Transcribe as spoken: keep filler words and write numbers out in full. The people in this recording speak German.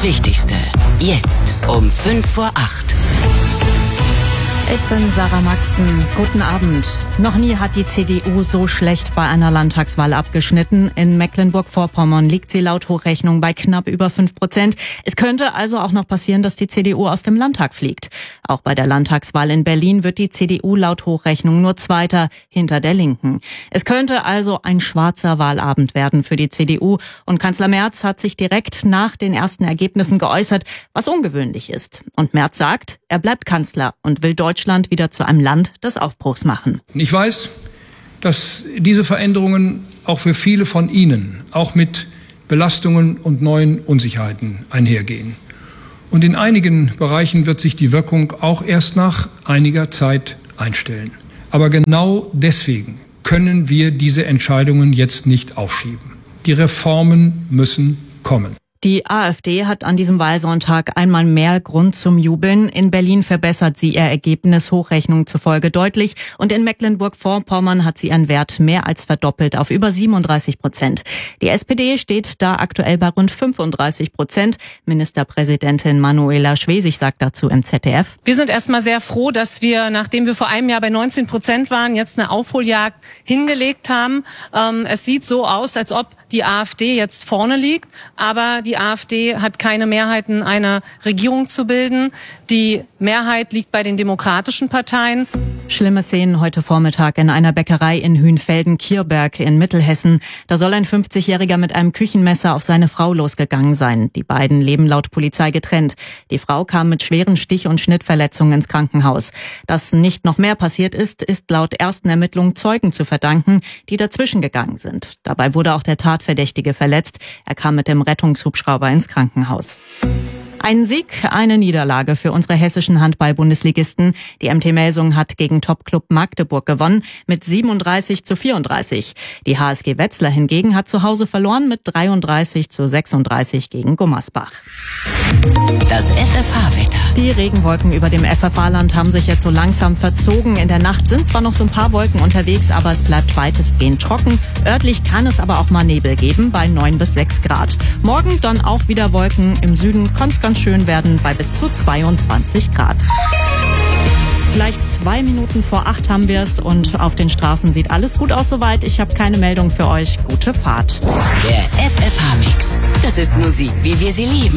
Wichtigste. Jetzt um fünf vor acht. Ich bin Sarah Maxen. Guten Abend. Noch nie hat die C D U so schlecht bei einer Landtagswahl abgeschnitten. In Mecklenburg-Vorpommern liegt sie laut Hochrechnung bei knapp über fünf Prozent. Es könnte also auch noch passieren, dass die C D U aus dem Landtag fliegt. Auch bei der Landtagswahl in Berlin wird die C D U laut Hochrechnung nur Zweiter hinter der Linken. Es könnte also ein schwarzer Wahlabend werden für die C D U. Und Kanzler Merz hat sich direkt nach den ersten Ergebnissen geäußert, was ungewöhnlich ist. Und Merz sagt, er bleibt Kanzler und will Deutschland wieder zu einem Land des Aufbruchs machen. Ich weiß, dass diese Veränderungen auch für viele von Ihnen auch mit Belastungen und neuen Unsicherheiten einhergehen. Und in einigen Bereichen wird sich die Wirkung auch erst nach einiger Zeit einstellen. Aber genau deswegen können wir diese Entscheidungen jetzt nicht aufschieben. Die Reformen müssen kommen. Die AfD hat an diesem Wahlsonntag einmal mehr Grund zum Jubeln. In Berlin verbessert sie ihr Ergebnis Hochrechnung zufolge deutlich und in Mecklenburg-Vorpommern hat sie ihren Wert mehr als verdoppelt auf über siebenunddreißig Prozent. Die S P D steht da aktuell bei rund fünfunddreißig Prozent. Ministerpräsidentin Manuela Schwesig sagt dazu im Z D F. Wir sind erstmal sehr froh, dass wir, nachdem wir vor einem Jahr bei neunzehn Prozent waren, jetzt eine Aufholjagd hingelegt haben. Ähm, es sieht so aus, als ob die AfD jetzt vorne liegt, aber die AfD hat keine Mehrheiten, eine Regierung zu bilden. Die Mehrheit liegt bei den demokratischen Parteien. Schlimme Szenen heute Vormittag in einer Bäckerei in Hünfelden-Kierberg in Mittelhessen. Da soll ein fünfzigjähriger mit einem Küchenmesser auf seine Frau losgegangen sein. Die beiden leben laut Polizei getrennt. Die Frau kam mit schweren Stich- und Schnittverletzungen ins Krankenhaus. Dass nicht noch mehr passiert ist, ist laut ersten Ermittlungen Zeugen zu verdanken, die dazwischen gegangen sind. Dabei wurde auch der Tatverdächtige verletzt. Er kam mit dem Rettungshubschrauber ins Krankenhaus. Ein Sieg, eine Niederlage für unsere hessischen Handball-Bundesligisten. Die M T Melsung hat gegen Topclub Magdeburg gewonnen mit siebenunddreißig zu vierunddreißig. Die H S G Wetzlar hingegen hat zu Hause verloren mit dreiunddreißig zu sechsunddreißig gegen Gummersbach. Das F F H-Wetter. Die Regenwolken über dem F F H-Land haben sich jetzt so langsam verzogen. In der Nacht sind zwar noch so ein paar Wolken unterwegs, aber es bleibt weitestgehend trocken. Örtlich kann es aber auch mal Nebel geben bei neun bis sechs Grad. Morgen dann auch wieder Wolken. Im Süden kann es ganz schön werden bei bis zu zweiundzwanzig Grad. Gleich zwei Minuten vor acht haben wir es und auf den Straßen sieht alles gut aus soweit. Ich habe keine Meldung für euch. Gute Fahrt. Der F F H-Mix. Das ist Musik, wie wir sie lieben.